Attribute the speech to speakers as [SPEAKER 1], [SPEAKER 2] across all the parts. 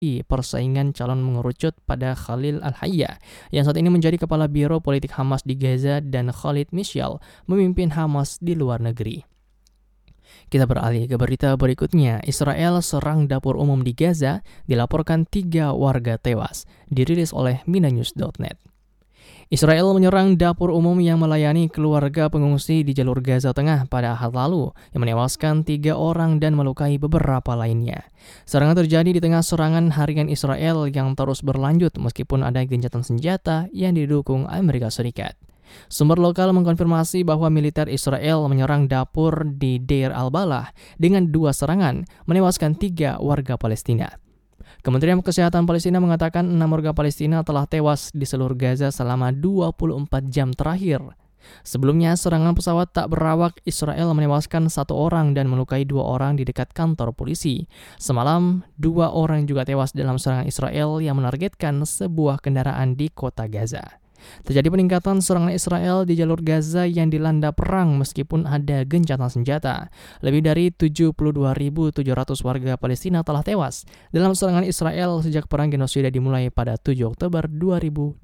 [SPEAKER 1] persaingan calon mengerucut pada Khalil Al-Hayya yang saat ini menjadi kepala Biro Politik Hamas di Gaza dan Khalid Mishael memimpin Hamas di luar negeri. Kita beralih ke berita berikutnya. Israel serang dapur umum di Gaza, dilaporkan 3 warga tewas, dirilis oleh minanews.net. Israel menyerang dapur umum yang melayani keluarga pengungsi di jalur Gaza Tengah pada Ahad lalu, yang menewaskan 3 orang dan melukai beberapa lainnya. Serangan terjadi di tengah serangan harian Israel yang terus berlanjut meskipun ada gencatan senjata yang didukung Amerika Serikat. Sumber lokal mengkonfirmasi bahwa militer Israel menyerang dapur di Deir al-Balah dengan 2 serangan, menewaskan 3 warga Palestina. Kementerian Kesehatan Palestina mengatakan 6 warga Palestina telah tewas di seluruh Gaza selama 24 jam terakhir. Sebelumnya, serangan pesawat tak berawak Israel menewaskan 1 orang dan melukai 2 orang di dekat kantor polisi. Semalam, 2 orang juga tewas dalam serangan Israel yang menargetkan sebuah kendaraan di kota Gaza. Terjadi peningkatan serangan Israel di jalur Gaza yang dilanda perang meskipun ada gencatan senjata. Lebih dari 72.700 warga Palestina telah tewas dalam serangan Israel sejak perang genosida dimulai pada 7 Oktober 2023.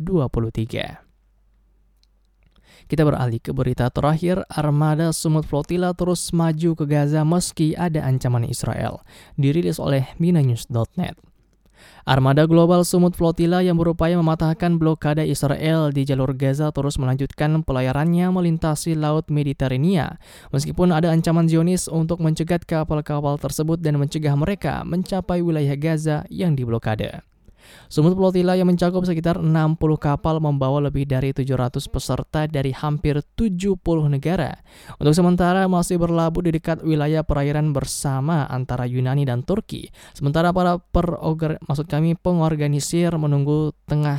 [SPEAKER 1] Kita beralih ke berita terakhir. Armada Sumut Flotilla terus maju ke Gaza meski ada ancaman Israel, dirilis oleh minanews.net. Armada Global Sumut Flotilla yang berupaya mematahkan blokade Israel di jalur Gaza terus melanjutkan pelayarannya melintasi Laut Mediterania, meskipun ada ancaman Zionis untuk mencegat kapal-kapal tersebut dan mencegah mereka mencapai wilayah Gaza yang diblokade. Sumut Flotilla yang mencakup sekitar 60 kapal membawa lebih dari 700 peserta dari hampir 70 negara. Untuk sementara masih berlabuh di dekat wilayah perairan bersama antara Yunani dan Turki. Sementara para pengorganisir menunggu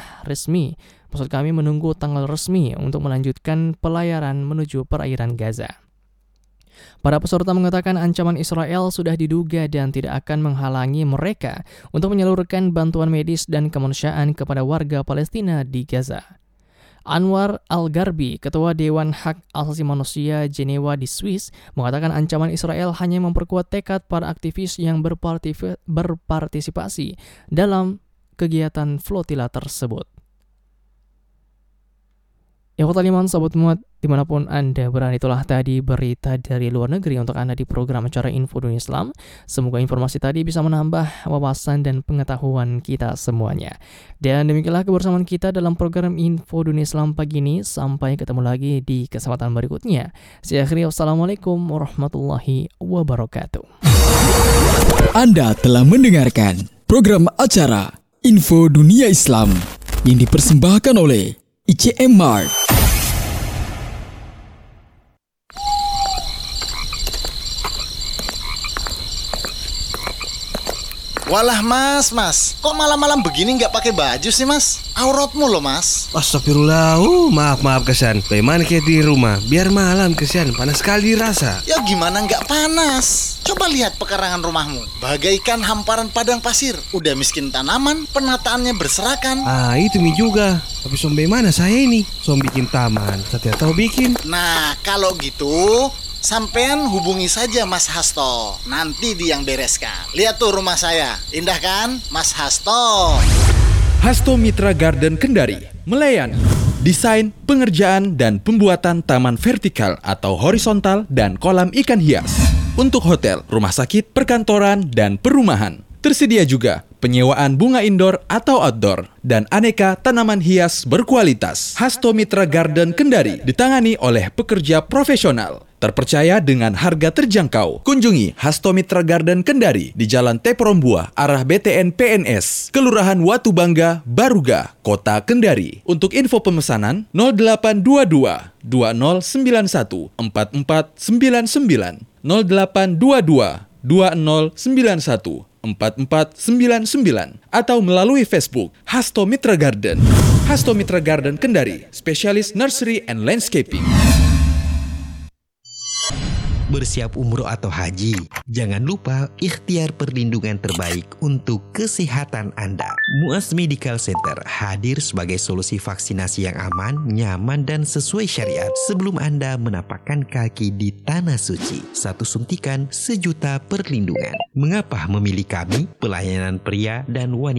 [SPEAKER 1] tanggal resmi untuk melanjutkan pelayaran menuju perairan Gaza. Para peserta mengatakan ancaman Israel sudah diduga dan tidak akan menghalangi mereka untuk menyalurkan bantuan medis dan kemanusiaan kepada warga Palestina di Gaza. Anwar Al-Gharbi, Ketua Dewan Hak Asasi Manusia Jenewa di Swiss, mengatakan ancaman Israel hanya memperkuat tekad para aktivis yang berpartisipasi dalam kegiatan flotilla tersebut. Ya, Ikhwatal Sobat Muat, dimanapun Anda berada, itulah tadi berita dari luar negeri untuk Anda di program acara Info Dunia Islam. Semoga informasi tadi bisa menambah wawasan dan pengetahuan kita semuanya. Dan demikianlah kebersamaan kita dalam program Info Dunia Islam pagi ini. Sampai ketemu lagi di kesempatan berikutnya. Saya akhiri, wassalamualaikum warahmatullahi wabarakatuh.
[SPEAKER 2] Anda telah mendengarkan program acara Info Dunia Islam yang dipersembahkan oleh ICM Mart.
[SPEAKER 3] Walah mas, kok malam-malam begini nggak pakai baju sih mas? Auratmu loh mas.
[SPEAKER 4] Astagfirullah, maaf Kesan. Bagaimana kayak di rumah? Biar malam Kesan, panas sekali rasa.
[SPEAKER 3] Ya gimana nggak panas? Coba lihat pekarangan rumahmu, bagaikan hamparan padang pasir. Udah miskin tanaman, penataannya berserakan.
[SPEAKER 4] Itu mi juga. Tapi bagaimana saya ini? Bikin taman, saya tahu bikin.
[SPEAKER 3] Nah, kalau gitu sampean hubungi saja Mas Hasto. Nanti dia yang bereskan. Lihat tuh rumah saya, indah kan Mas Hasto?
[SPEAKER 5] Hasto Mitra Garden Kendari melayani desain, pengerjaan, dan pembuatan taman vertikal atau horizontal dan kolam ikan hias untuk hotel, rumah sakit, perkantoran, dan perumahan. Tersedia juga penyewaan bunga indoor atau outdoor dan aneka tanaman hias berkualitas. Hasto Mitra Garden Kendari ditangani oleh pekerja profesional, terpercaya dengan harga terjangkau. Kunjungi Hasto Mitra Garden Kendari di Jalan Teprombuah, arah BTN PNS, Kelurahan Watu Bangga, Baruga, Kota Kendari. Untuk info pemesanan 0822 2091 4499 0822 2091 4499 atau melalui Facebook Hasto Mitra Garden. Hasto Mitra Garden Kendari, spesialis nursery and landscaping.
[SPEAKER 6] bersiap umroh atau haji. Jangan lupa ikhtiar perlindungan terbaik untuk kesehatan Anda. Muaz Medical Center hadir sebagai solusi vaksinasi yang aman, nyaman, dan sesuai syariat sebelum Anda menapakkan kaki di Tanah Suci. 1 suntikan 1 juta perlindungan. Mengapa memilih kami? Pelayanan pria dan wanita